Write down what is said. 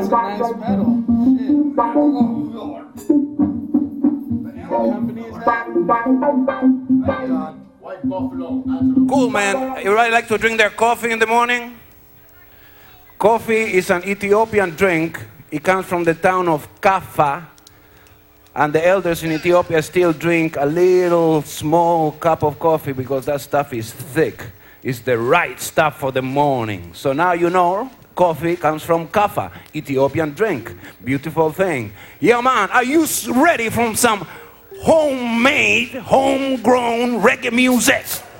That's a nice pedal. Shit. What company is that? White Buffalo. Cool, man. Everybody like to drink their coffee in the morning? Coffee is an Ethiopian drink. It comes from the town of Kaffa. And the elders in Ethiopia still drink a little small cup of coffee because that stuff is thick. It's the right stuff for the morning. So now you know coffee comes from Kaffa, Ethiopian drink. Beautiful thing. Yeah, man, are you ready for some homemade, homegrown reggae music?